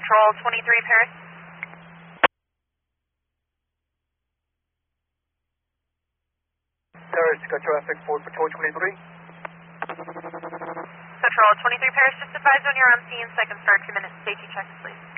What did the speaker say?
Patrol 23 Paris. Paris, got traffic for Patrol 23. Patrol 23 Paris, just advise when you're on scene so I can start 2 minutes safety checks, please.